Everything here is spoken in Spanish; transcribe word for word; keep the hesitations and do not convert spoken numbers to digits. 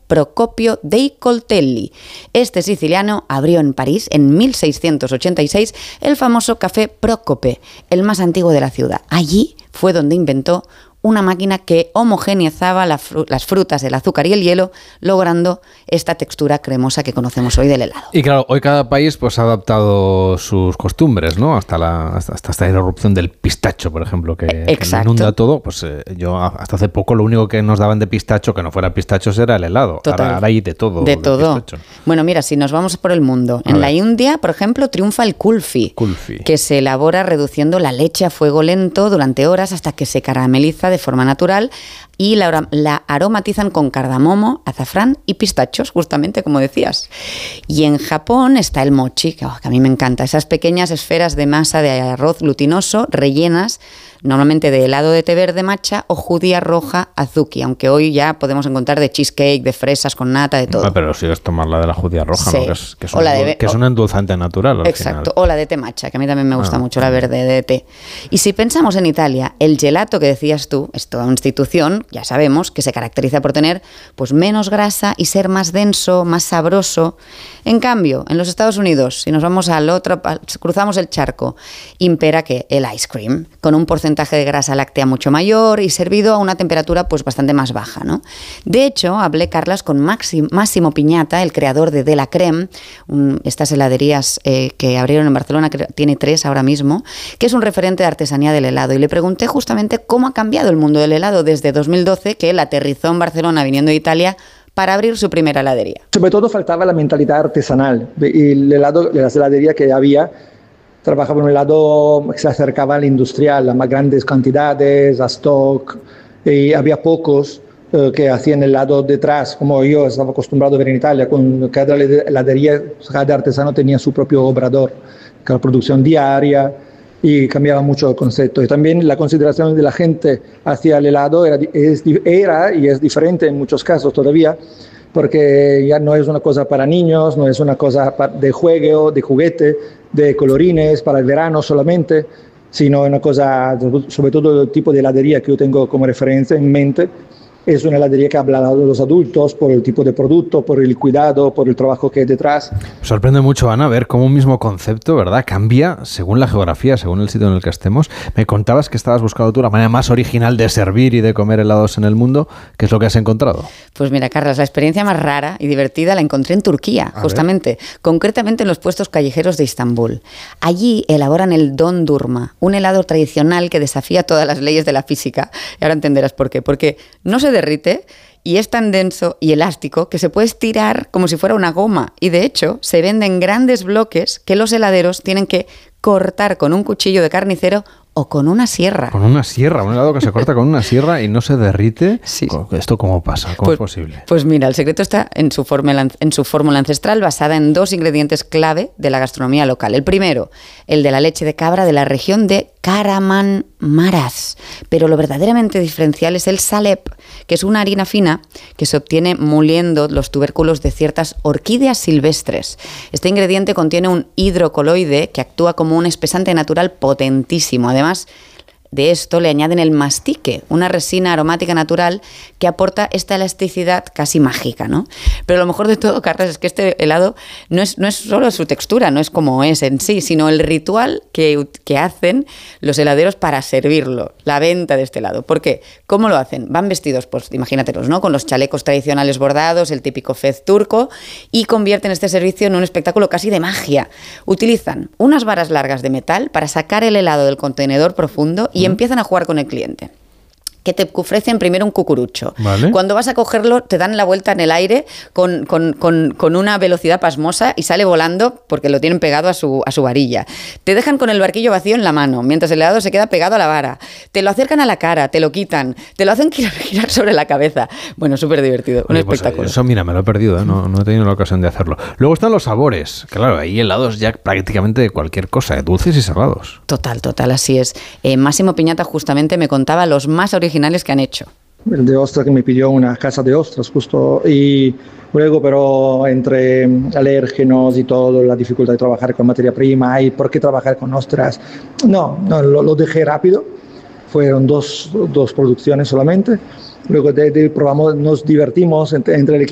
Procopio dei Coltelli. Este siciliano abrió en París en mil seiscientos ochenta y seis el famoso Café Procope, el más antiguo de la ciudad. Allí fue donde inventó una máquina que homogeneizaba la fru- las frutas, el azúcar y el hielo, logrando esta textura cremosa que conocemos hoy del helado. Y claro, hoy cada país pues ha adaptado sus costumbres, ¿no? Hasta la hasta, hasta esta irrupción del pistacho, por ejemplo, que, que inunda todo. Pues eh, yo hasta hace poco lo único que nos daban de pistacho, que no fuera pistachos, era el helado. Total. Ahora, ahora hay de todo. De, de todo. Pistacho. Bueno, mira, si nos vamos por el mundo, A en ver. la India, por ejemplo, triunfa el kulfi, Kulfi. que se elabora reduciendo la leche a fuego lento durante horas hasta que se carameliza de forma natural y la, la aromatizan con cardamomo, azafrán y pistachos, justamente como decías. Y en Japón está el mochi, que, oh, que a mí me encanta, esas pequeñas esferas de masa de arroz glutinoso rellenas normalmente de helado de té verde matcha o judía roja azuki, aunque hoy ya podemos encontrar de cheesecake, de fresas con nata, de todo. Ah, pero si es tomar la de la judía roja, Sí. ¿no? Que es, que es, O un, la de- que es un endulzante natural al Exacto, final. o la de té matcha, que a mí también me gusta Ah, mucho, la verde de té. Y si pensamos en Italia, el gelato que decías tú es toda una institución, ya sabemos, que se caracteriza por tener pues menos grasa y ser más denso, más sabroso. En cambio, en los Estados Unidos, si nos vamos al otro, cruzamos el charco, impera que el ice cream, con un porcentaje de grasa láctea mucho mayor y servido a una temperatura pues bastante más baja, ¿no? De hecho, hablé, Carlas, con Maxi, Massimo Piñata, el creador de De la Creme, un, estas heladerías eh, que abrieron en Barcelona, que tiene tres ahora mismo, que es un referente de artesanía del helado. Y le pregunté justamente cómo ha cambiado el mundo del helado desde dos mil doce, que él aterrizó en Barcelona viniendo de Italia para abrir su primera heladería. Sobre todo faltaba la mentalidad artesanal. El helado, las heladerías que había trabajaban un helado que se acercaba al industrial, a más grandes cantidades, a stock, y había pocos eh, que hacían helado detrás, como yo estaba acostumbrado a ver en Italia, con cada heladería, cada artesano tenía su propio obrador, que era producción diaria, y cambiaba mucho el concepto. Y también la consideración de la gente hacia el helado era, es, era y es diferente en muchos casos todavía, porque ya no es una cosa para niños, no es una cosa de juego, de juguete, de colorines para el verano solamente, sino una cosa, sobre todo el tipo de heladería que yo tengo como referencia en mente, es una heladería que habla de los adultos por el tipo de producto, por el cuidado, por el trabajo que hay detrás. Sorprende mucho, Ana, ver cómo un mismo concepto, ¿verdad?, cambia según la geografía, según el sitio en el que estemos. Me contabas que estabas buscando tú la manera más original de servir y de comer helados en el mundo. ¿Qué es lo que has encontrado? Pues mira, Carlas, la experiencia más rara y divertida la encontré en Turquía, A justamente, ver. concretamente en los puestos callejeros de Istambul. Allí elaboran el dondurma, un helado tradicional que desafía todas las leyes de la física. Y ahora entenderás por qué. Porque no se derrite y es tan denso y elástico que se puede estirar como si fuera una goma. Y de hecho, se vende en grandes bloques que los heladeros tienen que cortar con un cuchillo de carnicero o con una sierra. Con una sierra, un helado que se corta con una sierra y no se derrite. Sí. ¿Esto cómo pasa? ¿Cómo pues, es posible? Pues mira, el secreto está en su fórmula, en su fórmula ancestral basada en dos ingredientes clave de la gastronomía local. El primero, el de la leche de cabra de la región de Kahramanmaraş. Pero lo verdaderamente diferencial es el salep, que es una harina fina que se obtiene moliendo los tubérculos de ciertas orquídeas silvestres. Este ingrediente contiene un hidrocoloide que actúa como un espesante natural potentísimo. Además, Además de esto le añaden el mastique, una resina aromática natural que aporta esta elasticidad casi mágica, ¿no? Pero lo mejor de todo, Carlos, es que este helado no es, no es solo su textura, no es como es en sí, sino el ritual que, que hacen los heladeros para servirlo, la venta de este helado. ¿Por qué? ¿Cómo lo hacen? Van vestidos, pues imagínatelos, ¿no?, con los chalecos tradicionales bordados, el típico fez turco, y convierten este servicio en un espectáculo casi de magia. Utilizan unas varas largas de metal para sacar el helado del contenedor profundo y empiezan a jugar con el cliente. Que te ofrecen primero un cucurucho. Vale. Cuando vas a cogerlo, te dan la vuelta en el aire con, con, con, con una velocidad pasmosa y sale volando porque lo tienen pegado a su, a su varilla. Te dejan con el barquillo vacío en la mano, mientras el helado se queda pegado a la vara. Te lo acercan a la cara, te lo quitan, te lo hacen girar, girar sobre la cabeza. Bueno, súper divertido, un Oye, pues espectáculo. Eso, mira, me lo he perdido, ¿eh? no, no he tenido la ocasión de hacerlo. Luego están los sabores. Claro, hay helados ya prácticamente de cualquier cosa, dulces y salados. Total, total, así es. Eh, Massimo Piñata justamente me contaba los más originales que han hecho. El de ostras que me pidió una casa de ostras justo, y luego pero entre alérgenos y todo, la dificultad de trabajar con materia prima y por qué trabajar con ostras, no, no lo, lo dejé rápido, fueron dos, dos producciones solamente, luego de, de, probamos, nos divertimos entre, entre el equipo